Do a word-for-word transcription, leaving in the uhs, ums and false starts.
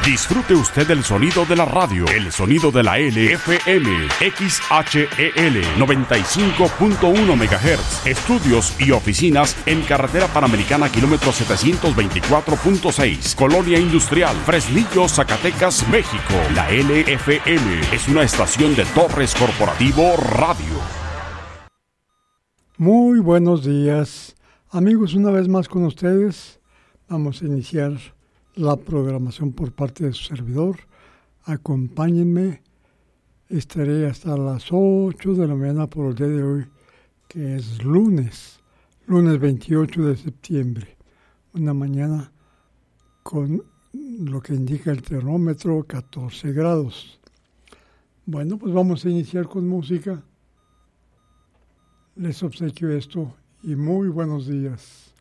Disfrute usted el sonido de la radio, el sonido de la L F M, X H E L noventa y cinco punto uno megahertz. Estudios y oficinas en Carretera Panamericana, kilómetro setecientos veinticuatro punto seis, Colonia Industrial, Fresnillo, Zacatecas, México. La L F M es una estación de Torres Corporativo Radio. Muy buenos días, amigos, una vez más con ustedes. Vamos a iniciar la programación por parte de su servidor. Acompáñenme, estaré hasta las ocho de la mañana por el día de hoy, que es lunes, lunes veintiocho de septiembre. Una mañana con lo que indica el termómetro, catorce grados. Bueno, pues vamos a iniciar con música. Les obsequio esto y muy buenos días.